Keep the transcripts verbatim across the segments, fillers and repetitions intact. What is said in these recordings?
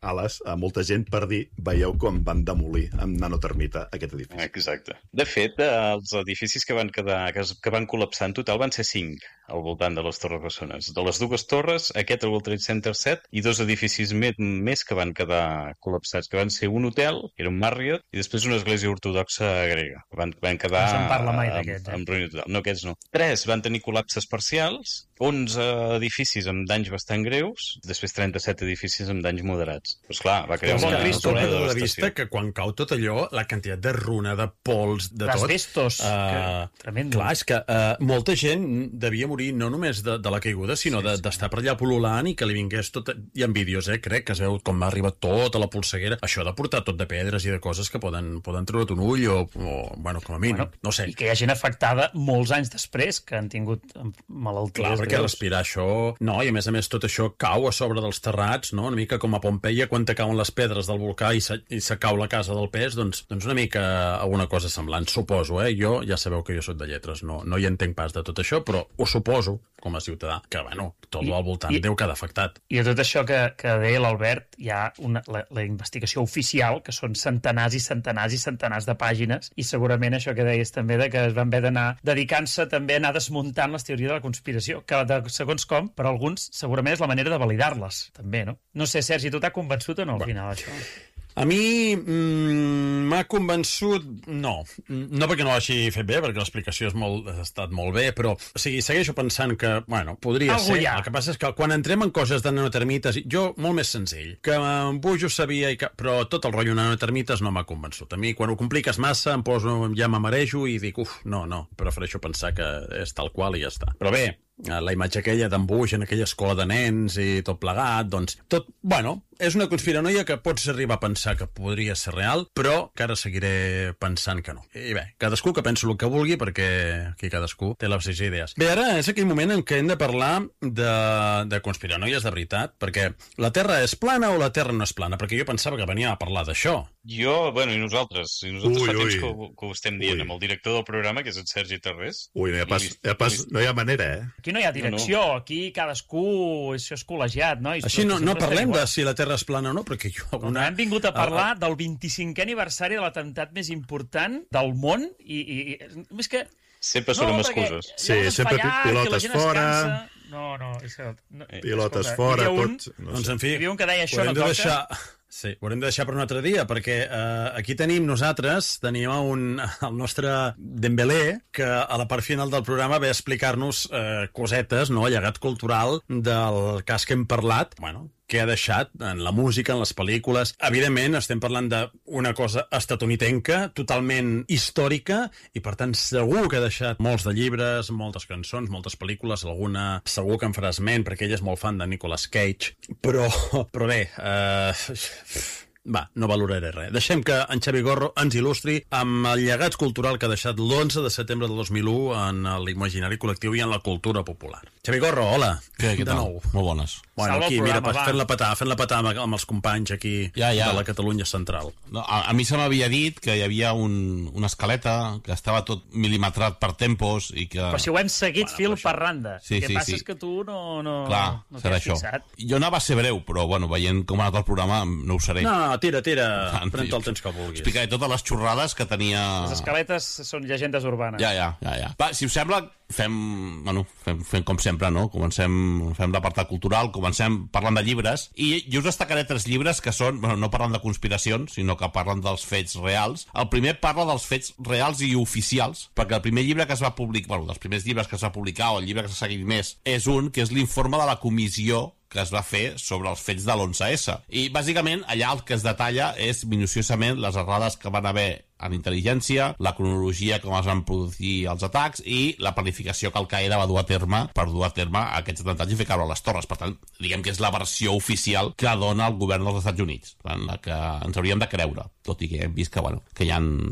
ales a molta gent per dir, veieu com van demolir amb nanotermita aquest edifici. Exacte. De fet, els edificis que van quedar, que, es, que van col·lapsar en total van ser cinc al voltant de les Torres Bessones. De les dues torres, aquest, el World Trade Center set, i dos edificis més, més que van quedar col·lapsats, que van ser un hotel, que era un Marriott, i després una església ortodoxa grega. Van, van quedar... No se'n parla mai d'aquests, eh? Amb, amb ruïna total. No, aquests no. Tres van tenir col·lapses parcials, onze edificis amb danys bastant greus, després trenta-set edificis amb danys moderats. Doncs clar, va crear una... una... Però una de vista que quan cau tot allò, la quantitat de runa, de pols, de tot... D'asbestos. Uh, tremendo. Clar, és que uh, molta gent devia morir no només de, de la caiguda, sinó sí, d'estar sí. per allà pol·lulant i que li vingués tot... Hi ha vídeos, eh, crec, que es veu com va arribar tot a la polseguera. Això de portar tot de pedres i de coses que poden, poden treure't un ull o, o, bueno, com a mínim, bueno, no sé. I que hi ha gent afectada molts anys després, que han tingut malalties. Clar, perquè respirar això... No, i a més a més tot això cau a sobre dels terrats, no? Una mica com a Pompeia, quan te cauen les pedres del volcà i se, i se cau la casa del pes, doncs, doncs una mica alguna cosa semblant, suposo, eh? Jo, ja sabeu que jo soc de lletres, no, no hi entenc pas de tot això, però ho suposo, com a ciutadà, que, bueno, tot I, al voltant i, deu quedar afectat. I a tot això que, que deia l'Albert, hi ha una, la, la investigació oficial, que són centenars i centenars i centenars de pàgines, i segurament això que deies també, de que es van haver d'anar dedicant-se també a anar desmuntant les teories de la conspiració, que de segons com, per alguns, segurament és la manera de validar-les, també, no? No sé, Sergi, tu t'ha convençut o no al bueno. final, això? A mi mm, m'ha convençut... No, no perquè no l'hagi fet bé, perquè l'explicació és molt, ha estat molt bé, però o sigui, segueixo pensant que, bueno, podria Algú ser. Ja. El que passa és que quan entrem en coses de nanotermites, jo, molt més senzill, que en Buix ho sabia, i que, però tot el rotllo nanotermites no m'ha convençut. A mi, quan ho compliques massa, em poso, ja m'amarejo i dic, uf, no, no, prefereixo pensar que és tal qual i ja està. Però bé, la imatge aquella d'en Buix en aquella escola de nens i tot plegat, doncs tot, bueno, és una conspiranoia que pots arribar a pensar que podria ser real, però que ara seguiré pensant que no. I bé, cadascú que pensi el que vulgui, perquè aquí cadascú té les seves idees. Bé, ara és aquell moment en què hem de parlar de, de conspiranoies de veritat, perquè la Terra és plana o la Terra no és plana? Perquè jo pensava que venia a parlar d'això. Jo, bueno, i nosaltres, i nosaltres ui, fa temps ui. que, ho, que ho estem dient Ui. amb el director del programa, que és en Sergi Tarrés. Ui, no hi ha pas, hi ha pas, no hi ha manera, eh? Aquí no hi ha direcció, no, no. Aquí cadascú, això és col·legiat, no? I Així no, no parlem de si la Terra és plana o no, perquè jo... Una... Hem vingut a parlar del vint-i-cinquè aniversari de l'atemptat més important del món i... i, i és que... Sempre són amb excuses. Sí, sempre pilotes fora... No, no, és que... No, pilotes escolta, fora, un, tot... No doncs, sé. en fi, hi havia un que deia això no de toca... deixar... Sí, ho haurem de deixar per un altre dia, perquè eh, aquí tenim nosaltres, tenim un, el nostre Dembélé, que a la part final del programa ve a explicar-nos eh, cosetes, no?, llegat cultural del cas que hem parlat, bueno, que ha deixat en la música, en les pel·lícules. Evidentment, estem parlant d'una cosa estatunidenca, totalment històrica, i per tant segur que ha deixat molts de llibres, moltes cançons, moltes pel·lícules, alguna segur que en farà esment, perquè ell és molt fan de Nicolas Cage, però, però bé... Eh... Va, no valoraré res. Deixem que en Xavi Gorro ens il·lustri amb el llegat cultural que ha deixat l'onze de setembre del dos mil u en l'imaginari col·lectiu i en la cultura popular. Xavi Gorro, hola. Què, què de tal? nou. Molt bones. Bueno, Salva aquí, el mira, programa, fent-la petar, fent-la petar amb, amb els companys aquí Ja, ja. de la Catalunya central. No, a, a mi se m'havia dit que hi havia un, una escaleta que estava tot mil·limetrat per tempos i que... Però si ho hem seguit Bueno, fil però per randa. Sí, el que sí, passa sí. és que tu no, no, Clar, no serà t'has això. fixat. Jo anava a ser breu, però, bueno, veient com ha anat el programa, no ho seré. No, tira, tira, En fi, pren-te el temps que vulguis. Explicaré totes les xorrades que tenia... Les escaletes són llegendes urbanes. Ja, ja, ja, ja. Va, si us sembla, fem, bueno, fem, fem com sempre, no? Comencem, fem l'apartat cultural, comencem parlant de llibres, i jo us destacaré tres llibres que són, bueno, no parlen de conspiracions, sinó que parlen dels fets reals. El primer parla dels fets reals i oficials, perquè el primer llibre que es va publicar, bueno, dels primers llibres que es va publicar, o el llibre que s'ha seguit més, és un, que és l'informe de la comissió que es va fer sobre els fets de l'onze esse. I, bàsicament, allà el que es detalla és minuciosament les errades que van haver en intel·ligència, la cronologia com es van produir els atacs i la planificació que Al-Qaeda va dur a terme per dur a terme aquests atemptats i fer caure les torres. Per tant, diguem que és la versió oficial que dona el govern dels Estats Units, en la que ens hauríem de creure, tot i que hem vist que, bueno, que hi ha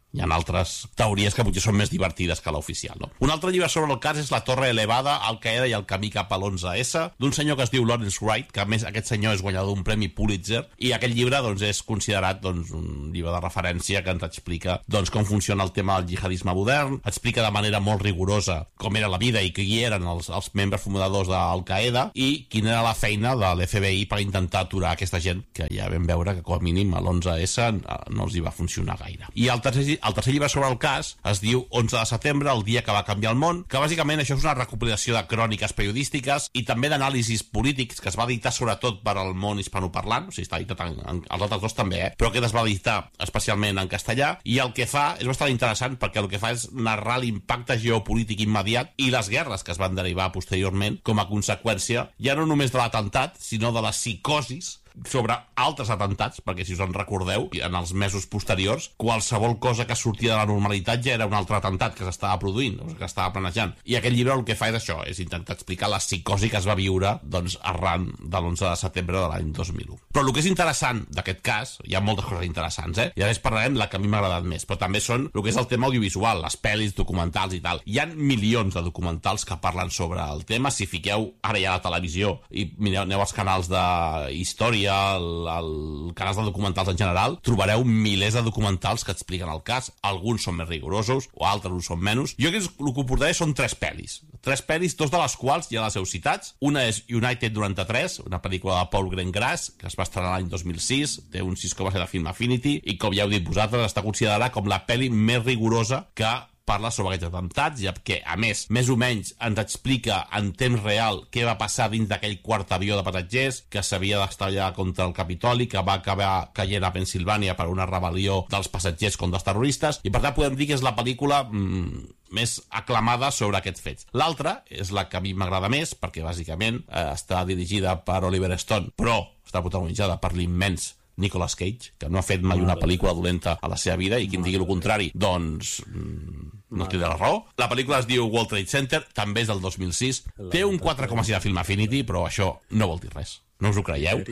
hi ha altres teories que potser són més divertides que l'oficial, no? Un altre llibre sobre el cas és La Torre Elevada, Al-Qaeda i el camí cap a l'onze esse, d'un senyor que es diu Lawrence Wright, que a més aquest senyor és guanyador d'un premi Pulitzer, i aquest llibre doncs, és considerat doncs, un llibre de referència que ens explica doncs, com funciona el tema del jihadisme modern, explica de manera molt rigorosa com era la vida i qui eren els, els membres fundadors d'Al-Qaeda i quina era la feina de l'F B I per intentar aturar aquesta gent, que ja vam veure que com a mínim a l'onze esse no els hi va funcionar gaire. I el tercer, el tercer llibre sobre el cas es diu onze de setembre, el dia que va canviar el món, que bàsicament això és una recopilació de cròniques periodístiques i també d'anàlisis polítics que es va editar sobretot per al món hispanoparlant, o sigui, està editat en, en, els altres dos també, eh? Però aquest es va editar especialment en castellà, i el que fa és bastant interessant perquè el que fa és narrar l'impacte geopolític immediat i les guerres que es van derivar posteriorment com a conseqüència, ja no només de l'atemptat, sinó de les psicosis sobre altres atemptats, perquè si us en recordeu, en els mesos posteriors, qualsevol cosa que sortia de la normalitat ja era un altre atemptat que s'estava produint, o que estava planejant. I aquest llibre el que fa és això, és intentar explicar la psicosi que es va viure doncs, arran de l'onze de setembre de l'any dos mil u. Però el que és interessant d'aquest cas, hi ha moltes coses interessants, eh? I ara parlarem la que a mi m'ha agradat més, però també són el que és el tema audiovisual, les pel·lis, documentals i tal. Hi ha milions de documentals que parlen sobre el tema. Si fiqueu ara ja a la televisió i mireu, aneu als canals de història, al, al canals de documentals en general, trobareu milers de documentals que expliquen el cas. Alguns són més rigorosos, o altres ho són menys. Jo que el que ho portaré són tres pel·lis. Tres pel·lis, dos de les quals ja les heu citats. Una és United noranta-tres, una pel·lícula de Paul Greengrass, que es va estrenar l'any dos mil sis, té un sis coma set de Film Affinity, i com ja heu dit vosaltres, està considerada com la pel·li més rigorosa que parla sobre aquests atemptats, ja que, a més, més o menys ens explica en temps real què va passar dins d'aquell quart avió de passatgers que s'havia d'estallar contra el Capitoli, que va acabar caient a Pensilvània per una rebel·lió dels passatgers contra els terroristes, i per tant podem dir que és la pel·lícula mmm, més aclamada sobre aquests fets. L'altra és la que a mi m'agrada més, perquè bàsicament eh, està dirigida per Oliver Stone, però està protagonitzada per l'immens Nicolas Cage, que no ha fet mai una pel·lícula dolenta a la seva vida, i qui em digui el contrari, doncs no té la raó. La pel·lícula es diu World Trade Center, també és del dos mil sis, té un quatre coma sis de Film Affinity, però això no vol dir res. No us ho creieu?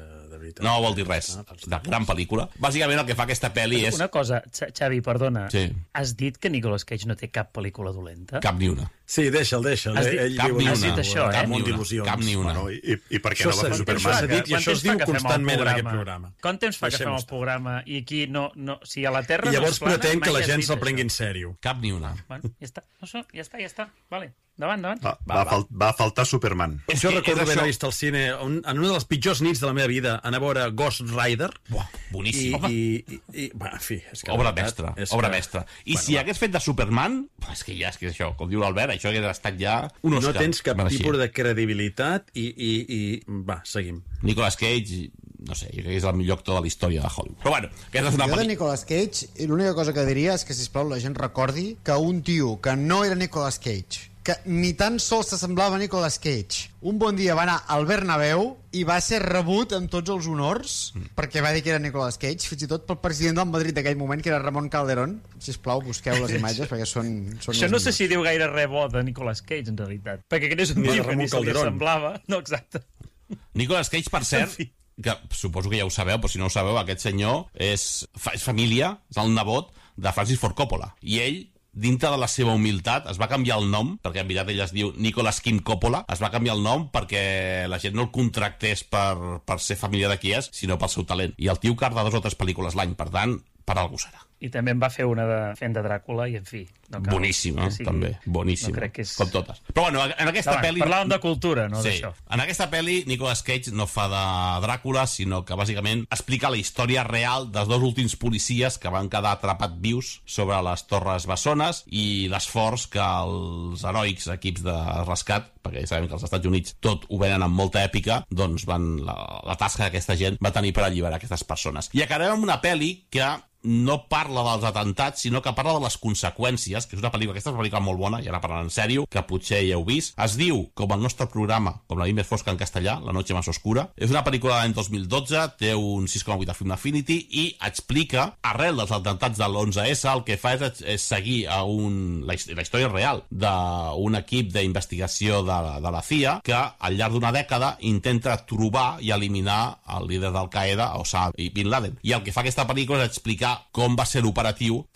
No vol dir res. De gran pel·lícula. Bàsicament el que fa aquesta pel·li és... Una cosa, Xavi, perdona. Sí. Has dit que Nicolas Cage no té cap pel·lícula dolenta? Cap ni una. Sí, deixa'l, deixa'l. Has dit, Ell cap viu ni has una. dit això, eh? Cap ni una. Cap ni una. Bueno, i, I per què Això no va fer s'ha- Superman? això s'ha dit i Quant això es temps fa diu que fem el constantment en programa? aquest programa. Quant temps fa que Deixem fem el estar. programa i aquí no... no si a la Terra I no llavors és plana, pretén que mai la has gent dit se'l això. prengui en sèrio. Cap ni una. Bueno, ja està. No, això, ja està, ja està. Vale. Davant, davant. Va, va, fal va faltar Superman. És Jo que recordo és haver això. vist al cine, un, en una de les pitjors nits de la meva vida, anar a veure Ghost Rider. Buah, I, boníssim. Home, i, i, i va, en fi, és que obra la veritat mestra, és obra que- mestra. I Bueno, si va. hagués fet de Superman, és que ja és que això, com diu l'Albert, això hagués estat ja un Òscar. No tens cap Mereixia. tipus de credibilitat i, i, i... Va, seguim. Nicolas Cage, no sé, jo crec que és el millor actor de la història de Hollywood. Però bueno, aquesta és una Jo de pel·lícula... Nicolas Cage, l'única cosa que diria és que, sisplau, la gent recordi que un tio que no era Nicolas Cage, que ni tan sols s'assemblava a Nicolas Cage, un bon dia va anar al Bernabéu i va ser rebut amb tots els honors mm. perquè va dir que era Nicolas Cage, fins i tot pel president del Madrid d'aquell moment, que era Ramon Calderón. Sisplau, busqueu les imatges perquè són, són Això les no sé millors. si diu gaire res bo de Nicolas Cage, en realitat. Perquè aquest és un Ni de tio que Ramon ni se li Calderón. semblava. No, exacte. Nicolas Cage, per cert, que suposo que ja ho sabeu, però si no ho sabeu, aquest senyor és, fa, és família, és el nebot de Francis Ford Coppola. I ell, dintre de la seva humilitat, es va canviar el nom, perquè en veritat ell es diu Nicolas Kim Coppola, es va canviar el nom perquè la gent no el contractés per, per ser família de qui és, sinó pel seu talent. I el tio carda dos o tres pel·lícules l'any, per tant, per algú serà. I també en va fer una de fent de Dràcula i, en fi... No cal Boníssima, que sigui- també. Boníssima. No crec que és... Com totes. Però bueno, en aquesta Davant, pel·li... parlàvem de cultura, no Sí. d'això. En aquesta pel·li, Nicolas Cage no fa de Dràcula, sinó que bàsicament explica la història real dels dos últims policies que van quedar atrapats vius sobre les Torres Bessones i l'esforç que els heroics equips de rescat, perquè ja sabem que als Estats Units tot ho venen amb molta èpica, doncs van, la, la tasca que aquesta gent va tenir per alliberar aquestes persones. I acabarem amb una pel·li que no parla dels atemptats, sinó que parla de les conseqüències, que és una pel·lícula, aquesta és una pel·lícula molt bona, i ara parlant en sèrio, que potser ja heu vist. Es diu, com el nostre programa, com la nit més fosca en castellà, La noche más oscura. És una pel·lícula de l'any dos mil dotze, té un sis coma vuit de Film Affinity, i explica, arrel dels atemptats de l'onze esse, el que fa és, és seguir a un, la, la història real d'un equip d'investigació de, de la C I A, que al llarg d'una dècada intenta trobar i eliminar el líder d'Al-Qaeda, Osama Bin Laden. I el que fa aquesta pel·lícula és explicar com va ser l'operatiu per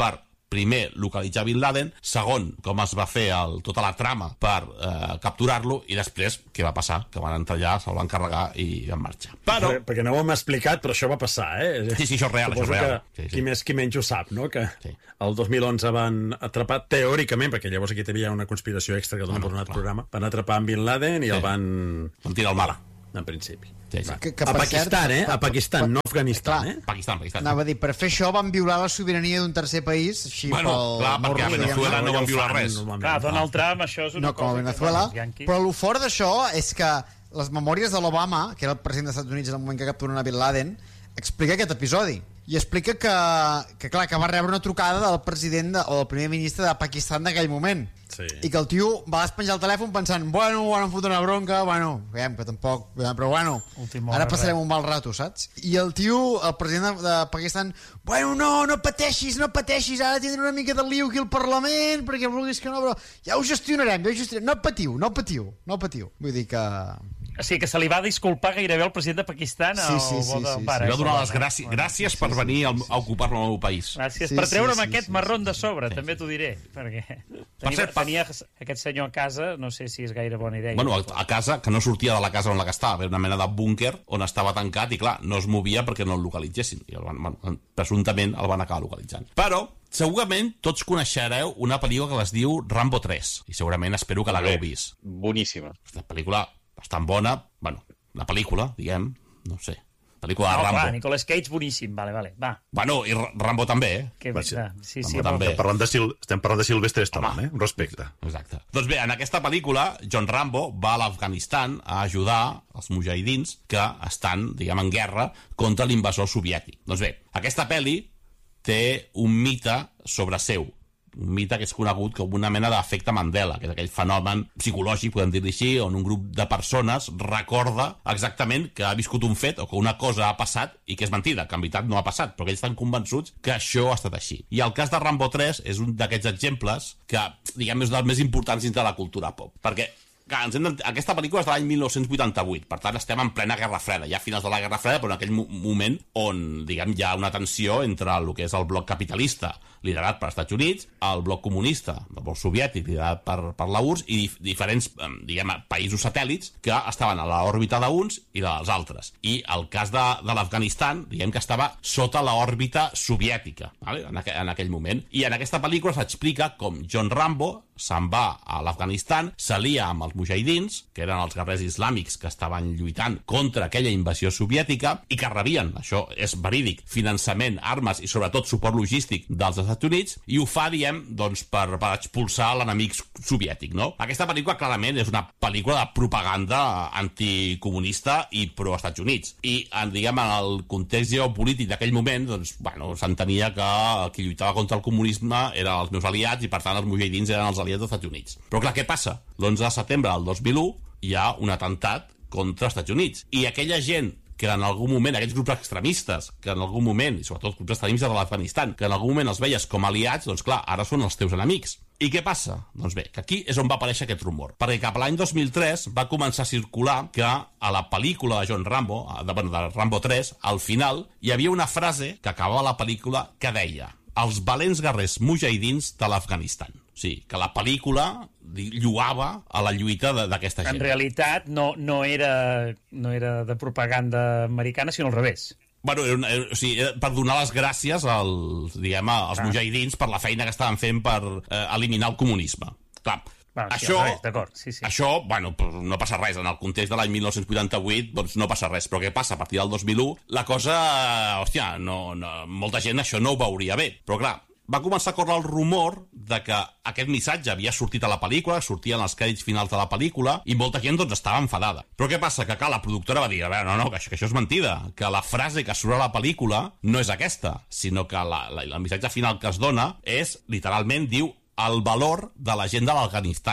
primer, localitzar Bin Laden, segon, com es va fer el, tota la trama per eh, capturar-lo, i després, què va passar? Que van entrar allà, se'l van carregar i van marxar. Però... Per, perquè no ho hem explicat, però això va passar, eh? Sí, sí, això és real, Suposo això és real. Que sí, sí. Qui més qui menys ho sap, no? Que Sí. el dos mil onze van atrapar, teòricament, perquè llavors aquí hi havia una conspiració extra que dona per un altre programa, van atrapar en Bin Laden i Sí. el van... Van tirar al mar. En principi. Sí, sí. Que, que, A per Pakistan, cert, eh? A Pakistan, no a Afganistan, clar, eh? Pakistan, Pakistan. Anava a dir, per fer això van violar la sobirania d'un tercer país, així Bueno, pel clar, perquè morro, a diguem-ne. Venezuela no van violar fan, res. normalment. Clar, Donald Trump, això és una No, com a cosa... Venezuela, Que, els però el fort d'això és que les memòries de l'Obama, que era el president dels Estats Units en el moment que capturen a Bin Laden, explica aquest episodi. I explica que, que, clar, que va rebre una trucada del president de, o del primer ministre de Pakistan d'aquell moment. Sí. I que el tio va despenjar el telèfon pensant, bueno, bueno, em fot una bronca, bueno, veiem que tampoc, però bueno, Última ara hora, passarem res. un mal rato, saps? I el tio, el president de, de Pakistan, bueno, no, no pateixis, no pateixis, ara tindré una mica de liu aquí al Parlament, perquè vulguis que no, però ja ho gestionarem, ja ho gestionarem. No patiu, no patiu, no patiu. Vull dir que... O sigui, que se li va disculpar gairebé al president de Pakistan Sí, sí, o sí, bo de sí, pare. Li va donar les Bueno, gràcies, bueno. gràcies per venir al- a ocupar-lo al meu país. Gràcies Sí, per sí, treure'm sí, aquest sí, marron de sobre, també t'ho diré, perquè tenia, cert, pa- tenia aquest senyor a casa, no sé si és gaire bona idea. Bueno, a, a casa, que no sortia de la casa on la que estava, era una mena de búnquer on estava tancat i, clar, no es movia perquè no el localitzessin. I el van, bueno, presumptament el van acabar localitzant. Però, segurament, tots coneixereu una pel·lícula que es diu Rambo tres, i segurament espero que l'hagueu vist. Boníssima. Una pel·lícula bastant bona, bueno, la pel·lícula, diguem, no sé, pel·lícula de No, Rambo. clar, Nicolas Cage, boníssim, vale, vale, va. Bueno, i R- Rambo també, eh? Que, Va, sí. va, sí, sí, Rambo molt també. bé. Estem parlant de, Sil estem parlant de Sylvester Stallone, eh? Un respecte. Exacte. Doncs bé, en aquesta pel·lícula, John Rambo va a l'Afganistan a ajudar els mujahidins que estan, diguem, en guerra contra l'invasor soviètic. Doncs bé, aquesta pel·li té un mite sobre seu, un mite que és conegut com una mena d'efecte Mandela, que és aquell fenomen psicològic, podem dir-li així, on un grup de persones recorda exactament que ha viscut un fet o que una cosa ha passat i que és mentida, que en veritat no ha passat, però que ells estan convençuts que això ha estat així. I el cas de Rambo tres és un d'aquests exemples que, diguem, és dels més importants dins de la cultura pop, perquè clar, ens hem d'ent- aquesta pel·lícula és de l'any mil nou-cents vuitanta-vuit, per tant estem en plena Guerra Freda, ja a finals de la Guerra Freda, però en aquell mo moment on, diguem, hi ha una tensió entre el que és el bloc capitalista liderat per Estats Units, el bloc comunista, el bloc soviètic liderat per, per la U R S s i dif diferents, eh, diguem, països satèl·lits que estaven a l'òrbita d'uns i dels altres. I el cas de, de l'Afganistan, diguem que estava sota l'òrbita soviètica, vale? en, aqu en aquell moment. I en aquesta pel·lícula s'explica com John Rambo se'n va a l'Afganistan, s'alia amb els mujahidins, que eren els guerrers islàmics que estaven lluitant contra aquella invasió soviètica i que rebien, això és verídic, finançament, armes i sobretot suport logístic dels Estats Units, i ho fa, diem, doncs, per, per expulsar l'enemic soviètic, no? Aquesta pel·lícula clarament és una pel·lícula de propaganda anticomunista i pro-Estats Units. I, en, diguem, en el context geopolític d'aquell moment, doncs, bueno, s'entenia que qui lluitava contra el comunisme eren els meus aliats i, per tant, els mujahidins eren els aliats dels Estats Units. Però, clar, què passa? L'onze de setembre del dos mil u hi ha un atemptat contra els Estats Units. I aquella gent que en algun moment, aquests grups extremistes, que en algun moment, i sobretot grups extremistes de l'Afganistan, que en algun moment els veies com aliats, doncs clar, ara són els teus enemics. I què passa? Doncs bé, que aquí és on va aparèixer aquest rumor. Perquè cap a l'any dos mil tres va començar a circular que a la pel·lícula de John Rambo, de, bueno, de Rambo tres, al final, hi havia una frase que acabava la pel·lícula que deia: els valents guerrers mujahidins de l'Afganistan. O sigui, que la pel·lícula lloava a la lluita d'aquesta gent. En realitat no, no, era, no era de propaganda americana, sinó al revés. Bueno, era una, era, o sigui, era per donar les gràcies als, diguem, als Ah. mujahidins per la feina que estaven fent per eh, eliminar el comunisme. Clar, Bueno, sí, això, al revés, d'acord, sí, sí. això, bueno, pues no passa res. En el context de l'any mil nou-cents vuitanta-vuit, doncs no passa res. Però què passa? A partir del dos mil u, la cosa, hòstia, no, no, molta gent això no ho veuria bé. Però clar, va començar a córrer el rumor de que aquest missatge havia sortit a la pel·lícula, sortien els crèdits finals de la pel·lícula, i molta gent doncs estava enfadada. Però què passa? Que clar, la productora va dir, a veure, no, no, que això, que això és mentida, que la frase que surt a la pel·lícula no és aquesta, sinó que la, la, el missatge final que es dona és, literalment, diu, el valor de la gent de l'Afganistan.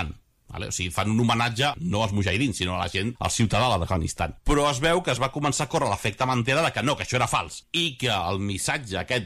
Vale? O sigui, fan un homenatge no als mujahidins, sinó a la gent, al ciutadà de l'Afganistan. Però es veu que es va començar a córrer l'efecte Mandela de que no, que això era fals, i que el missatge aquest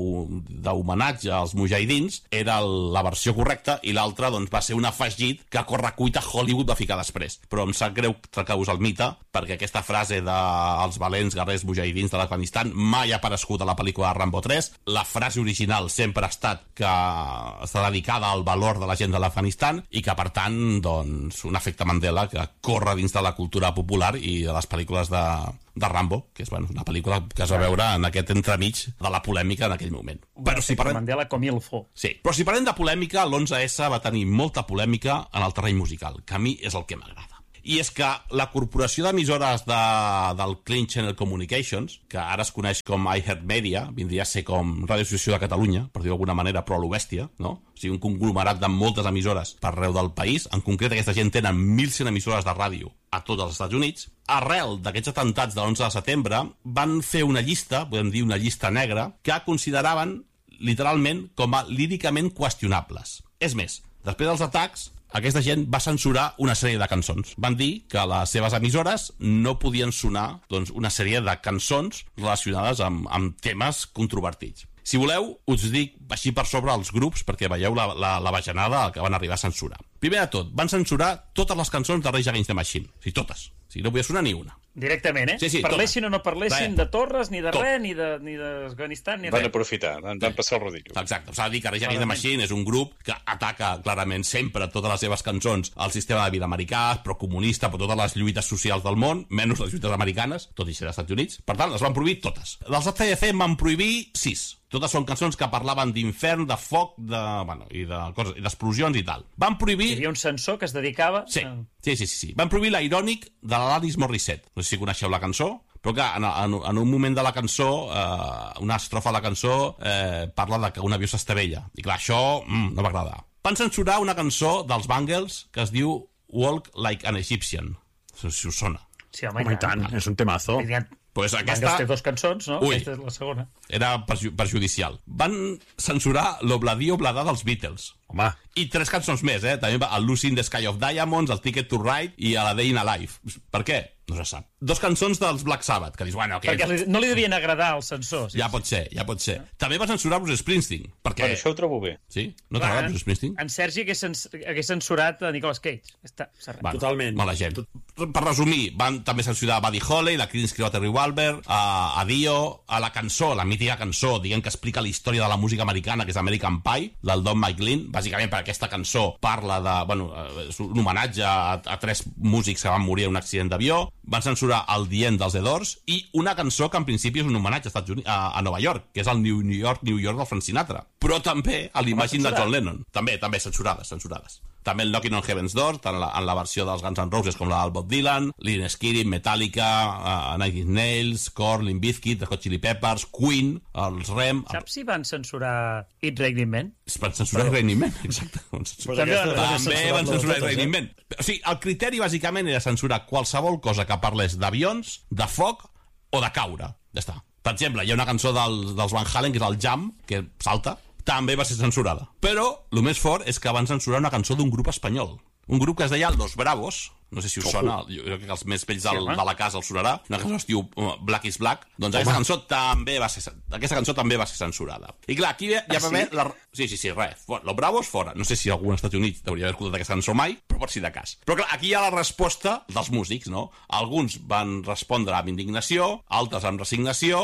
d'homenatge als mujahidins era la versió correcta i l'altre doncs, va ser un afegit que a correcuita Hollywood va ficar després. Però em sap greu trecar-vos el mite, perquè aquesta frase dels valents guerrers mujahidins de l'Afganistan mai ha aparegut a la pel·lícula de Rambo tres. La frase original sempre ha estat que està dedicada al valor de la gent de l'Afganistan i que, per tant, doncs, un efecte Mandela que corre dins de la cultura popular i de les pel·lícules de, de Rambo, que és bueno, una pel·lícula que es va veure en aquest entremig de la polèmica en aquell moment. Però si parlem... Mandela com il fo. Sí, però si parlem de polèmica, l'onze esse va tenir molta polèmica en el terreny musical, que a mi és el que m'agrada. I és que la corporació d'emissores de, del Clean Channel Communications, que ara es coneix com iHeartMedia, vindria a ser com Ràdio Associació de Catalunya, per dir d'alguna manera, però a lo bèstia, no? O sigui, un conglomerat de moltes emissores per arreu del país. En concret, aquesta gent tenen mil cent emissores de ràdio a tots els Estats Units. Arrel d'aquests atentats de l'onze de setembre, van fer una llista, podem dir una llista negra, que consideraven literalment com a líricament qüestionables. És més, després dels atacs, aquesta gent va censurar una sèrie de cançons. Van dir que les seves emissores no podien sonar doncs, una sèrie de cançons relacionades amb, amb temes controvertits. Si voleu, us dic així per sobre els grups perquè veieu la, la, la bajanada que van arribar a censurar. Primer de tot, van censurar totes les cançons de Rage Against the Machine. O sigui, totes. O sigui, no podia sonar ni una. Directament, eh? Sí, sí, parlessin totes. o no parlessin Res. de Torres, ni de Tot. res, ni de- ni d'Afganistan, ni Van res. aprofitar, van, van passar el rodillo. Exacte, s'ha de dir que Rage Against the Machine és un grup que ataca clarament sempre totes les seves cançons al sistema de vida americà, procomunista, per totes les lluites socials del món, menys les lluites americanes, tot i ser dels Estats Units. Per tant, les van prohibir totes. Dels A C D C en van prohibir sis. Totes són cançons que parlaven d'infern, de foc, de, bueno, i de coses, i d'explosions i tal. Van prohibir... Hi havia un censor que es dedicava... Sí, a- sí, sí, sí, sí. Van prohibir l'Ironic de l'Alanis Morissette. No sé si coneixeu la cançó, però que en, en, en un moment de la cançó, eh, una estrofa de la cançó eh, parla de que un avió s'estavella. I clar, això mm, no m'agrada. Van censurar una cançó dels Bangles que es diu Walk Like an Egyptian. No sé si us sona. Sí, home, Home, i tant, és un temazo. Hi ha... Pues Aquesta... aquesta té dos cançons, no? Ui. Aquesta és la segona. era perju perjudicial. Van censurar l'Obladí Oblada dels Beatles. Home. I tres cançons més, eh? També el Lucy in the Sky of Diamonds, el Ticket to Ride i a la Day in a Life. Per què? No se sap. Dos cançons dels Black Sabbath, que dius, bueno, okay, Perquè li- no li devien agradar als censors. ja pot ser, ja pot ser. També va censurar Bruce Springsteen, perquè... Bueno, això ho trobo bé. Sí? No t'agrada Bruce Springsteen? En Sergi hagués, cens hagués censurat a Nicolas Cage. Està, Bueno, Totalment. Mala gent. Per resumir, van també censurar Buddy Holly, la Creedence Clearwater Revolver, a, a Dio, a la cançó, la mítica cançó, diguem que explica la història de la música americana, que és American Pie, del Don McLean, bàsicament perquè aquesta cançó parla de, bueno, és un homenatge a, a tres músics que van morir en un accident d'avió. Van censurar el The End dels The Doors i una cançó que en principi és un homenatge als Estats Units, a, a Nova York, que és el New York, New York del Frank Sinatra. Però també a l'Imagine de John Lennon. També, també, censurades, censurades. També el Knocking on Heaven's Door, tant en la, en la versió dels Guns N' Roses com la del Bob Dylan, Lynyrd Skynyrd, Metallica, uh, Nine Inch Nails, Korn, Limp Bizkit, The Hot Chili Peppers, Queen, els Rem... Saps si van censurar It's Raining Men? Es van censurar Però... Raining Man, exacte. Van censurar... Pues aquesta- També van censurar totes, Raining eh? Man. O sigui, el criteri bàsicament era censurar qualsevol cosa que parlés d'avions, de foc o de caure. Ja està. Per exemple, hi ha una cançó dels, dels Van Halen, que és el Jam, que salta, també va ser censurada. Però el més fort és que van censurar una cançó d'un grup espanyol. Un grup que es deia Los Bravos, no sé si us sona, jo crec que els més vells del, home. de la casa els sonarà, una cançó es diu uh, Black is Black, doncs aquesta cançó també va ser aquesta cançó també va ser censurada. I clar, aquí ja Ah, va haver... La... Sí, sí, sí, res. For- Los Bravos fora. No sé si algú als Estats Units hauria d'haver escoltat aquesta cançó mai, però pot ser de cas. Però clar, aquí hi ha la resposta dels músics, no? Alguns van respondre amb indignació, altres amb resignació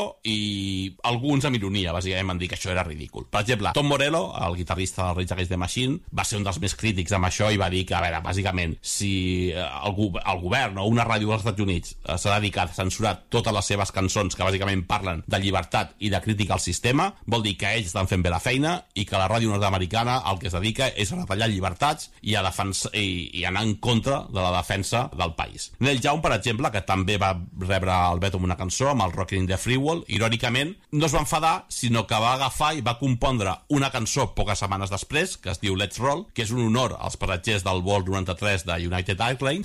i alguns amb ironia, bàsicament van dir que això era ridícul. Per exemple, Tom Morello, el guitarrista del Rage Against the Machine, va ser un dels més crítics amb això i va dir que, a veure, bàsicament, si eh, el, go el govern o una ràdio dels Estats Units eh, s'ha dedicat a censurar totes les seves cançons que bàsicament parlen de llibertat i de crítica al sistema, vol dir que ells estan fent bé la feina i que la ràdio nord-americana el que es dedica és a retallar llibertats i a defensar i, i anar en contra de la defensa del país. Neil Young, per exemple, que també va rebre el veto amb una cançó, amb el Rockin' in the Free World, irònicament, no es va enfadar, sinó que va agafar i va compondre una cançó poques setmanes després, que es diu Let's Roll, que és un honor als passatgers del vol noranta-tres de United Airlines,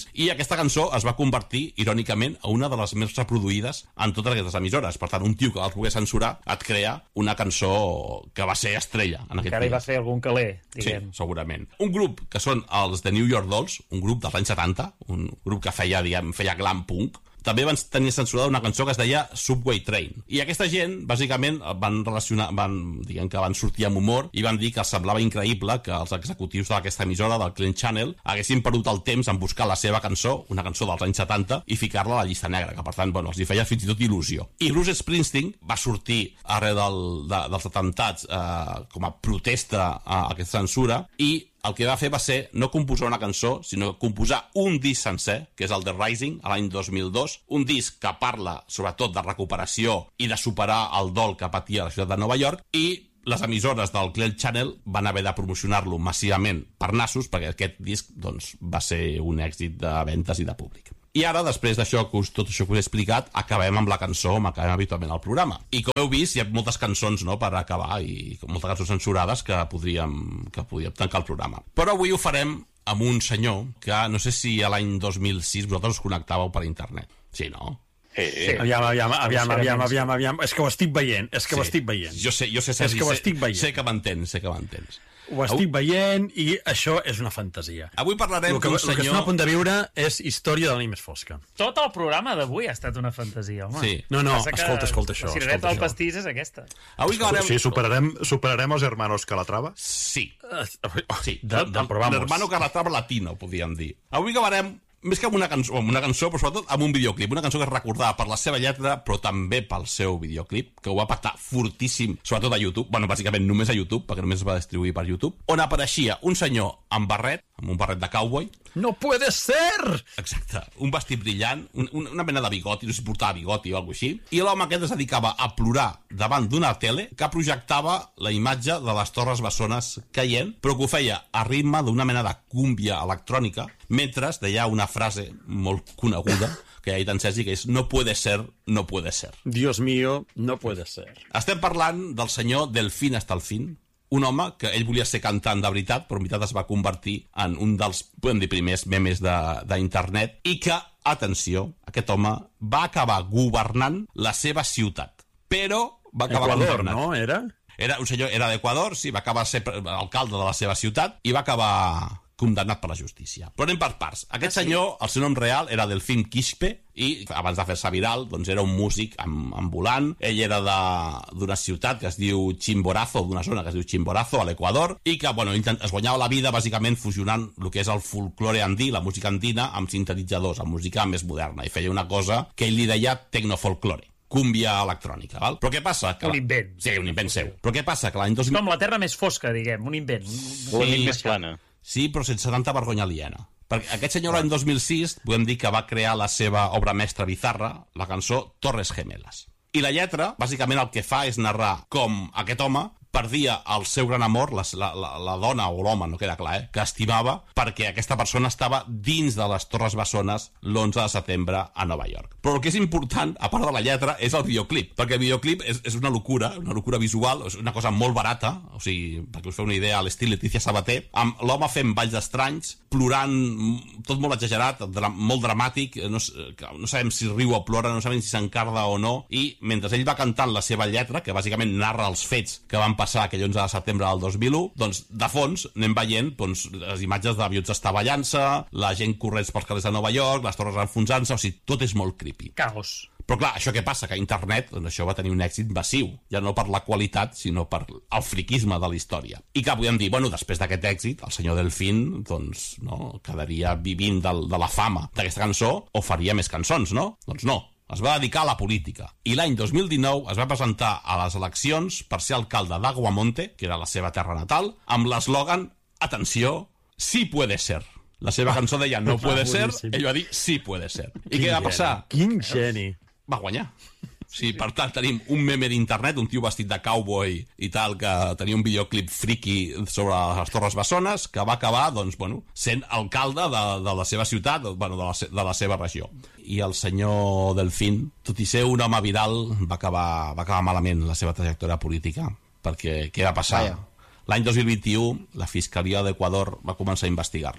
diferents, i aquesta cançó es va convertir, irònicament, a una de les més reproduïdes en totes aquestes emissores. Per tant, un tio que va poder censurar et crea una cançó que va ser estrella en aquest Encara hi va país. fer algun caler, diguem. Sí, segurament. Un grup que són els The New York Dolls, un grup dels anys setanta, un grup que feia, diguem, feia glam punk, també van tenir censurada una cançó que es deia Subway Train. I aquesta gent, bàsicament, van relacionar, van, diguem que van sortir amb humor i van dir que semblava increïble que els executius d'aquesta emissora, del Clean Channel, haguessin perdut el temps en buscar la seva cançó, una cançó dels anys setanta, i ficar-la a la llista negra, que per tant, bueno, els hi feia fins i tot il·lusió. I Bruce Springsteen va sortir arreu del, de, dels atemptats eh, com a protesta a aquesta censura, i el que va fer va ser no composar una cançó, sinó composar un disc sencer, que és el The Rising, a l'any dos mil dos, un disc que parla sobretot de recuperació i de superar el dol que patia la ciutat de Nova York, i les emissores del Clear Channel van haver de promocionar-lo massivament per nassos, perquè aquest disc doncs, va ser un èxit de ventes i de públic. I ara, després d'això, tot això que us he explicat, acabem amb la cançó, com acabem habitualment al programa. I com heu vist, hi ha moltes cançons, no?, per acabar, i moltes cançons censurades que podríem, que podríem tancar el programa. Però avui ho farem amb un senyor que no sé si a l'any dos mil sis vosaltres us connectàveu per internet. Sí, no? Sí. Sí. Aviam, aviam, aviam, aviam, aviam, aviam. És que ho estic veient, és que Sí. ho estic veient. Jo sé, jo sé, Sergi, És que ho sé- estic veient. sé que m'entens, sé que m'entens. Ho estic veient i això és una fantasia. Avui parlarem El que, d'un el que estem a senyor... punt de viure és història de la nit més fosca. Tot el programa d'avui ha estat una fantasia, home. Sí. No, no, Passa que escolta, escolta això. La cirereta escolta del això. pastís és aquesta. Avui acabarem... Sí, superarem, superarem els hermanos Calatrava? Sí. Eh, Sí, De, de, però vamos. l'hermano Calatrava latino, podríem dir. Avui acabarem més que amb una cançó, amb una cançó, però sobretot amb un videoclip. Una cançó que es recordava per la seva lletra, però també pel seu videoclip, que ho va patar fortíssim, sobretot a YouTube, bueno, bàsicament només a YouTube, perquè només es va distribuir per YouTube, on apareixia un senyor amb barret, amb un barret de cowboy. No puede ser! Exacte, un vestit brillant, un, un, una mena de bigoti, no sé si portava bigoti o alguna així, i l'home aquest es dedicava a plorar davant d'una tele que projectava la imatge de les Torres Bessones caient, però que ho feia a ritme d'una mena de cúmbia electrònica, mentre deia una frase molt coneguda, que ja ha dit en Sergi, que és no puede ser, no puede ser. Dios mío, no puede ser. Estem parlant del senyor Delfín hasta el fin, un home que ell volia ser cantant de veritat, però en veritat es va convertir en un dels, podem dir, primers memes d'internet, i que, atenció, aquest home va acabar governant la seva ciutat. Però va acabar Equador, condemnat. no? Era? Era un senyor, era d'Equador, sí, va acabar ser alcalde de la seva ciutat i va acabar condemnat per la justícia. Però anem per parts. Aquest senyor, el seu nom real era Delfín Quispe, i abans de fer-se viral, doncs era un músic ambulant. Ell era d'una ciutat que es diu Chimborazo, d'una zona que es diu Chimborazo, a l'Equador, i que, bueno, es guanyava la vida bàsicament fusionant el que és el folklore andí, la música andina, amb sintetitzadors, amb música més moderna, i feia una cosa que ell li deia tecnofolklore, cúmbia electrònica, val? Però què passa? Que Un la... invent. Sí, un invent seu. Però què passa? Que l'any dos mil... Com la terra més fosca, diguem, un invent. Un... La nit més plana. Sí, però sense tanta vergonya aliena. Perquè aquest senyor l'any dos mil sis podem dir que va crear la seva obra mestra bizarra, la cançó Torres Gemelas. I la lletra, bàsicament el que fa és narrar com aquest home perdia el seu gran amor, la, la, la dona o l'home, no queda clar, eh, que estimava, perquè aquesta persona estava dins de les Torres Bessones l'onze de setembre a Nova York. Però el que és important, a part de la lletra, és el videoclip, perquè el videoclip és, és una locura, una locura visual, és una cosa molt barata, o sigui, perquè us feu una idea, a l'estil Letícia Sabater, amb l'home fent balls estranys, plorant, tot molt exagerat, dra molt dramàtic, no, no sabem si riu o plora, no sabem si s'encarda o no, i mentre ell va cantant la seva lletra, que bàsicament narra els fets que van passar aquell onze de setembre del dos mil u, doncs de fons anem veient doncs, les imatges d'avions estavellant-se, la gent corrents pels carrers de Nova York, les torres enfonsant-se, o sigui, tot és molt creepy. Caos. Però clar, això què passa? Que a internet doncs, això va tenir un èxit massiu, ja no per la qualitat, sinó per el friquisme de la història. I clar, podem dir, bueno, després d'aquest èxit, el senyor Delfín, doncs, no, quedaria vivint del, de la fama d'aquesta cançó, o faria més cançons, no? Doncs no. Es va dedicar a la política. I l'any dos mil dinou es va presentar a les eleccions per ser alcalde d'Aguamonte, que era la seva terra natal, amb l'eslògan, atenció, sí puede ser. La seva cançó deia no puede ser, ell va dir sí puede ser. I què va passar? Quin geni. Va guanyar. Sí, per tant, tenim un meme d'internet, un tio vestit de cowboy i tal, que tenia un videoclip friki sobre les Torres Bessones, que va acabar, doncs, bueno, sent alcalde de, de la seva ciutat, bueno, de la, de la seva regió. I el senyor Delfín, tot i ser un home viral, va acabar, va acabar malament la seva trajectòria política, perquè què va passar? L'any dos mil vint-i-u, la Fiscalia d'Equador va començar a investigar-lo.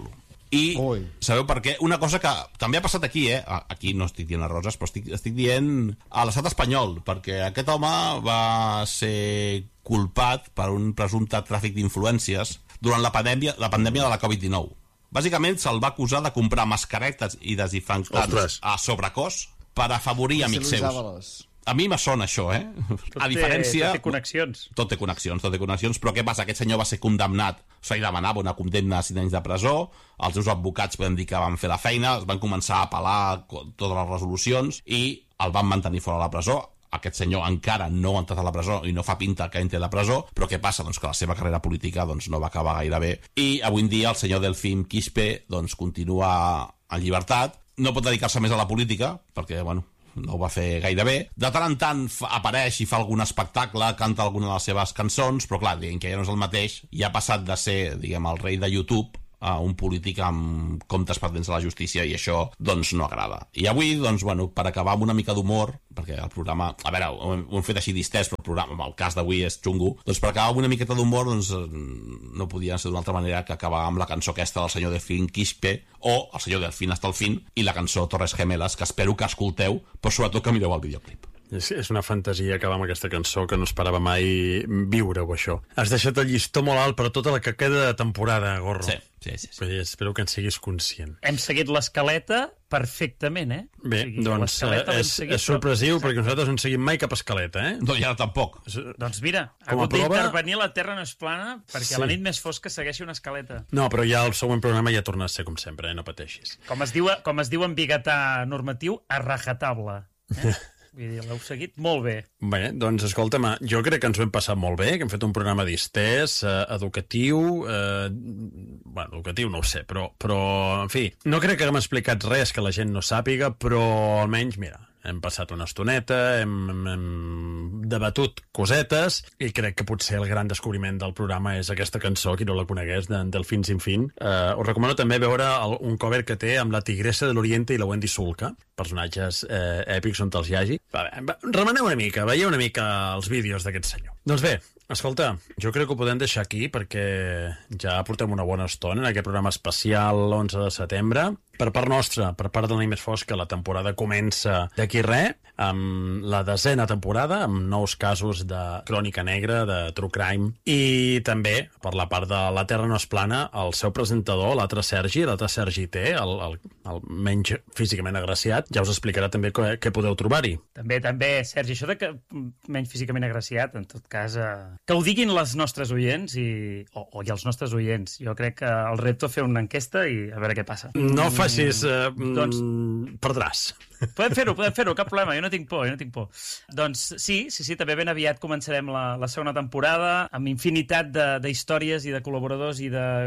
I Ui. sabeu per què? Una cosa que també ha passat aquí, eh? Aquí no estic dient a Roses, però estic, estic dient a l'estat espanyol, perquè aquest home va ser culpat per un presumpte tràfic d'influències durant la pandèmia, la pandèmia de la covid dinou. Bàsicament se'l va acusar de comprar mascaretes i desinfectants Ostres. a sobrecost per afavorir amics seus. Luis A mi me sona això, eh? Tot A diferència... Té, tot té connexions. Tot té connexions, tot té connexions, però què passa? Aquest senyor va ser condemnat, se li demanava una condemna a cinc anys de presó, els seus advocats podem dir que van fer la feina, es van començar a apel·lar totes les resolucions i el van mantenir fora de la presó. Aquest senyor encara no ha entrat a la presó i no fa pinta que entri a la presó, però què passa? Doncs que la seva carrera política doncs, no va acabar gaire bé. I avui en dia el senyor Delfín Quispe doncs, continua en llibertat, no pot dedicar-se més a la política, perquè, bueno, no ho va fer gaire bé. De tant en tant apareix i fa algun espectacle, canta alguna de les seves cançons, però clar, diguem que ja no és el mateix, i ha passat de ser, diguem, el rei de YouTube a un polític amb comptes pendents de la justícia, i això, doncs, no agrada. I avui, doncs, bueno, per acabar amb una mica d'humor, perquè el programa, a veure, ho hem, ho hem fet així distès, però el programa, el cas d'avui és xungo, doncs per acabar amb una miqueta d'humor, doncs, no podia ser d'una altra manera que acabar amb la cançó aquesta del senyor Delfín Quispe, o el senyor Delfín hasta el fin, i la cançó Torres Gemelas, que espero que escolteu, però sobretot que mireu el videoclip. És, és una fantasia acabar amb aquesta cançó que no esperava mai viure-ho, això. Has deixat el llistó molt alt per tota la que queda de temporada, Gorro. Sí, sí, sí. sí. Espero que en siguis conscient. Hem seguit l'escaleta perfectament, eh? Bé, O sigui, doncs l'escaleta l'hem és, seguit, és sorpresiu, però- perquè nosaltres no en seguim mai cap escaleta, eh? No, i ara tampoc. Doncs mira, ha Com a hagut prova- d'intervenir La Terra no és plana perquè Sí. la nit més fosca segueixi una escaleta. No, però ja el següent programa ja torna a ser com sempre, eh? No pateixis. Com es diu, com es diu en biguetà normatiu, a rajatabla. Eh? Vull dir, l'heu seguit molt bé. Bé, doncs escolta'm, jo crec que ens ho hem passat molt bé, que hem fet un programa distès, eh, educatiu, eh, bueno, educatiu no ho sé, però, però, en fi, no crec que haguem explicat res que la gent no sàpiga, però almenys, mira, hem passat una estoneta, hem, hem, hem debatut cosetes, i crec que potser el gran descobriment del programa és aquesta cançó, qui no la conegués, de, del Fin Sin Fin. Eh, us recomano també veure el, un cover que té amb la Tigressa de l'Oriente i la Wendy Sulca, personatges eh, èpics on te'ls hi hagi. Va, va, remeneu una mica, veieu una mica els vídeos d'aquest senyor. Doncs bé, escolta, jo crec que ho podem deixar aquí perquè ja portem una bona estona en aquest programa especial l'onze de setembre. Per part nostra, per part de la nit més fosca, la temporada comença d'aquí res, amb la desena temporada, amb nous casos de crònica negra, de true crime, i també, per la part de La Terra no és plana, el seu presentador, l'altre Sergi, l'altre Sergi T, el, el, el menys físicament agraciat, ja us explicarà també què, què podeu trobar-hi. També, també, Sergi, això de que menys físicament agraciat, en tot cas, eh, que ho diguin les nostres oients i, o, o i els nostres oients. Jo crec que el repto fer una enquesta i a veure què passa. No facis... Eh, doncs- mm, perdràs. Podem fer-ho, podem fer-ho, cap problema, jo no tinc por, jo no tinc por. Doncs sí, sí, sí, també ben aviat començarem la, la segona temporada amb infinitat de- d'històries i de col·laboradors i de,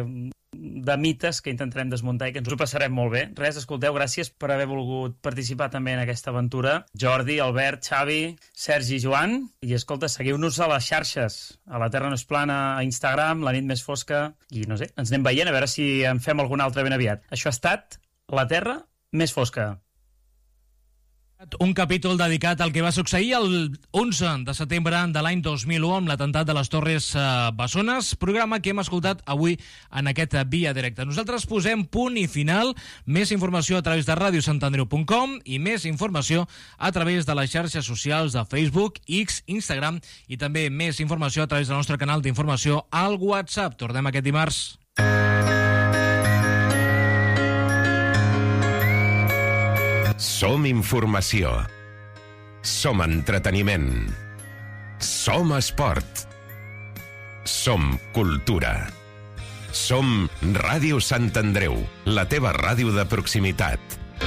de mites que intentarem desmuntar i que ens ho passarem molt bé. Res, escolteu, gràcies per haver volgut participar també en aquesta aventura. Jordi, Albert, Xavi, Sergi i Joan. I escolta, seguiu-nos a les xarxes, a La Terra no és plana, a Instagram, La nit més fosca, i no sé, ens anem veient a veure si en fem algun altre ben aviat. Això ha estat La Terra més fosca. Un capítol dedicat al que va succeir el onze de setembre de l'any dos mil u amb l'atemptat de les Torres eh, Bessones, programa que hem escoltat avui en aquest Via Directa. Nosaltres posem punt i final, més informació a través de ràdio sant andreu punt com i més informació a través de les xarxes socials de Facebook, X, Instagram i també més informació a través del nostre canal d'informació al WhatsApp. Tornem aquest dimarts. Som informació. Som entreteniment. Som esport. Som cultura. Som Ràdio Sant Andreu, la teva ràdio de proximitat.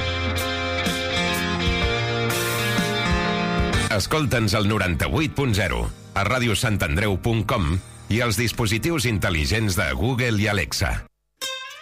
Escolta'ns al noranta-vuit punt zero, a ràdio sant andreu punt com i als dispositius intel·ligents de Google i Alexa.